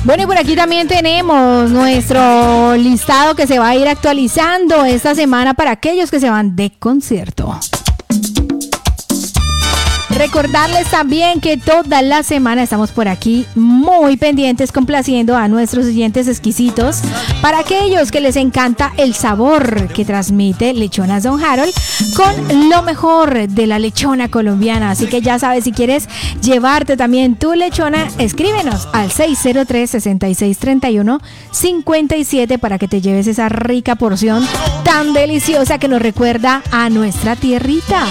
Bueno, y por aquí también tenemos nuestro listado que se va a ir actualizando esta semana para aquellos que se van de concierto. Recordarles también que toda la semana estamos por aquí muy pendientes, complaciendo a nuestros oyentes exquisitos. Para aquellos que les encanta el sabor que transmite Lechonas Don Harold con lo mejor de la lechona colombiana. Así que ya sabes, si quieres llevarte también tu lechona, escríbenos al 603-6631-57 para que te lleves esa rica porción tan deliciosa que nos recuerda a nuestra tierrita.